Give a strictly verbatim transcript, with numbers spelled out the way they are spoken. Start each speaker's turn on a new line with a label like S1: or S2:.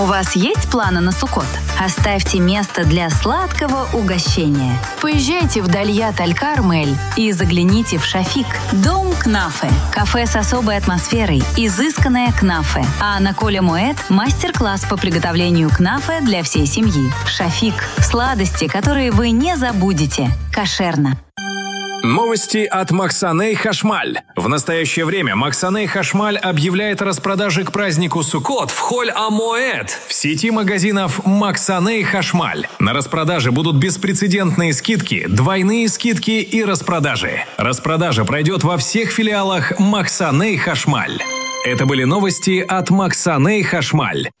S1: У вас есть планы на Суккот? Оставьте место для сладкого угощения. Поезжайте в Дальят Аль-Кармель и загляните в Шафик, дом кнафе. Кафе с особой атмосферой, изысканное кнафе. А на Коля Муэд мастер-класс по приготовлению кнафе для всей семьи. Шафик – сладости, которые вы не забудете. Кошерно.
S2: Новости от Максаней Хашмаль. В настоящее время Максаней Хашмаль объявляет о распродаже к празднику Суккот в Холь А-Моэд в сети магазинов Максаней Хашмаль. На распродаже будут беспрецедентные скидки, двойные скидки и распродажи. Распродажа пройдет во всех филиалах Максаней Хашмаль. Это были новости от Максаней Хашмаль.